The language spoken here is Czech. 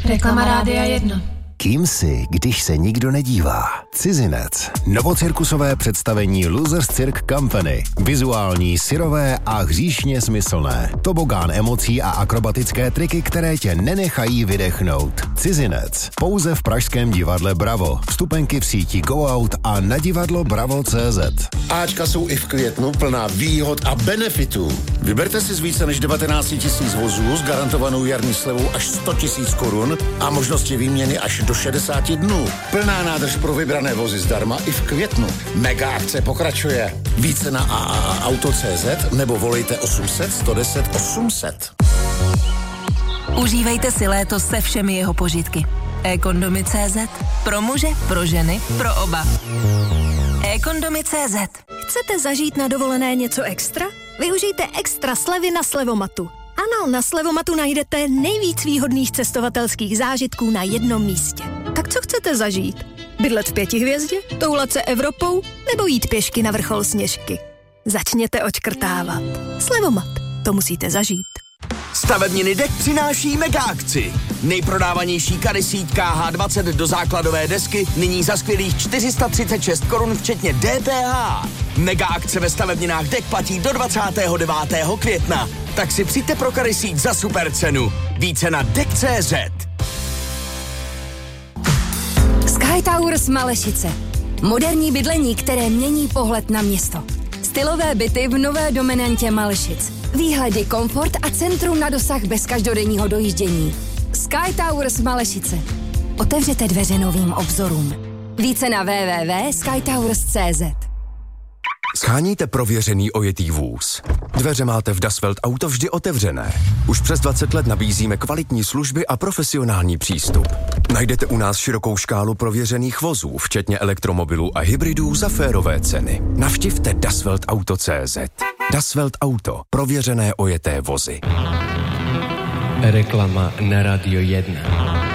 Reklama Rádia 1. Kým jsi, když se nikdo nedívá? Cizinec. Novocirkusové představení Losers Cirque Company. Vizuální, syrové a hříšně smyslné. Tobogán emocí a akrobatické triky, které tě nenechají vydechnout. Cizinec. Pouze v pražském divadle Bravo. Vstupenky v síti Go Out a na divadlo Bravo.cz. Ačka jsou i v květnu plná výhod a benefitů. Vyberte si z více než 19 000 vozů s garantovanou jarní slevou až 100 000 korun a možnosti výměny až do 60 dnů. Plná nádrž pro vybrané vozy zdarma i v květnu. Mega akce pokračuje. Více na AAAuto.cz nebo volejte 800 110 800. Užívejte si léto se všemi jeho požitky. eKondomy.cz. Pro muže, pro ženy, pro oba. eKondomy.cz. Chcete zažít na dovolené něco extra? Využijte extra slevy na Slevomatu. Ano, na Slevomatu najdete nejvíc výhodných cestovatelských zážitků na jednom místě. Tak co chcete zažít? Bydlet v 5 hvězdě? Toulat se Evropou? Nebo jít pěšky na vrchol Sněžky? Začněte odškrtávat. Slevomat. To musíte zažít. Stavebniny DEK přináší mega akci. Nejprodávanější kady síť KH20 do základové desky nyní za skvělých 436 korun včetně DPH. Mega akce ve stavebninách DEK platí do 29. května. Tak si přijďte pro kady síť za super cenu. Více na DEK.cz. Sky Towers Malešice. Moderní bydlení, které mění pohled na město. Stylové byty v nové dominantě Malešic. Výhledy, komfort a centrum na dosah bez každodenního dojíždění. Sky Towers Malešice. Otevřete dveře novým obzorům. Více na www.skytowers.cz. Sháníte prověřený ojetý vůz. Dveře máte v Das Welt Auto vždy otevřené. Už přes 20 let nabízíme kvalitní služby a profesionální přístup. Najdete u nás širokou škálu prověřených vozů, včetně elektromobilů a hybridů za férové ceny. Navštivte dasweltauto.cz. Das Welt Auto. Prověřené ojeté vozy. Reklama na Radio 1.